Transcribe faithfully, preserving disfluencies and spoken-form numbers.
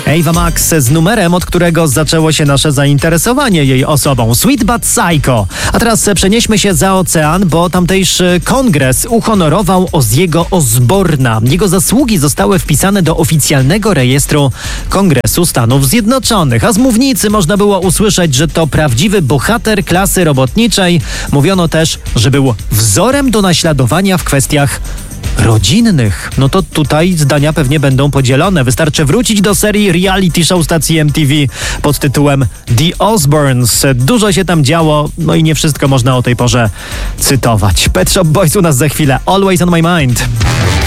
Ava Max z numerem, od którego zaczęło się nasze zainteresowanie jej osobą. Sweet But Psycho. A teraz przenieśmy się za ocean, bo tamtejszy kongres uhonorował Ozziego Osbourna. Jego zasługi zostały wpisane do oficjalnego rejestru Kongresu Stanów Zjednoczonych. A z mównicy można było usłyszeć, że to prawdziwy bohater klasy robotniczej. Mówiono też, że był wzorem do naśladowania w kwestiach rodzinnych. No to tutaj zdania pewnie będą podzielone. Wystarczy wrócić do serii reality show stacji M T V pod tytułem The Osbournes. Dużo się tam działo, no i nie wszystko można o tej porze cytować. Pet Shop Boys u nas za chwilę. Always on my mind.